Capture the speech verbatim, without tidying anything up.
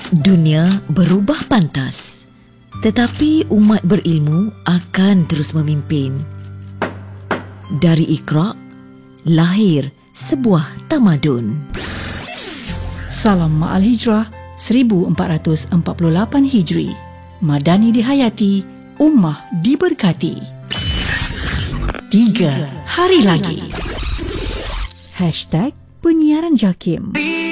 Dunia berubah pantas, tetapi umat berilmu akan terus memimpin. Dari Iqra, lahir sebuah tamadun. Salam Ma'al Hijrah seribu empat ratus empat puluh lapan Hijri. Madani dihayati, ummah diberkati. Tiga hari lagi. Hashtag Penyiaran Jakim.